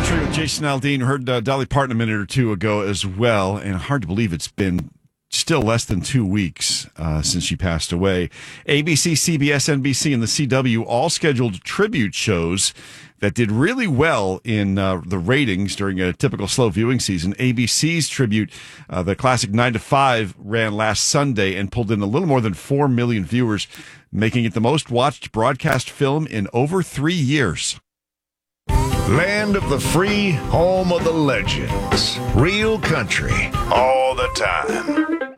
Country with Jason Aldean. Heard Dolly Parton a minute or two ago as well, and hard to believe it's been still less than 2 weeks since she passed away. ABC, CBS, NBC, and the CW all scheduled tribute shows that did really well in the ratings during a typical slow viewing season. ABC's tribute, the classic 9 to 5, ran last Sunday and pulled in a little more than 4 million viewers, making it the most watched broadcast film in over 3 years. Land of the free, home of the legends. Real country, all the time.